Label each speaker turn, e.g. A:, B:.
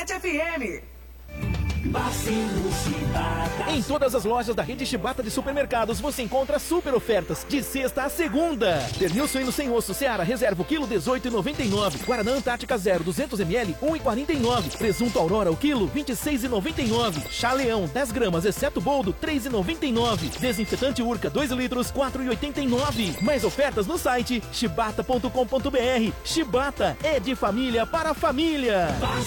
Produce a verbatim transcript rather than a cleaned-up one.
A: sete F M.
B: Em todas as lojas da rede Chibata de supermercados você encontra super ofertas de sexta a segunda. Pernil suíno sem osso Seara reserva o quilo dezoito reais e noventa e nove centavos. Guaraná Antártica Zero duzentos mililitros um real e quarenta e nove centavos. Presunto Aurora o quilo vinte e seis reais e noventa e nove centavos. Chá Leão dez gramas exceto boldo três reais e noventa e nove centavos. Desinfetante Urca dois litros quatro reais e oitenta e nove centavos. Mais ofertas no site chibata ponto com ponto br. Chibata é de família para família.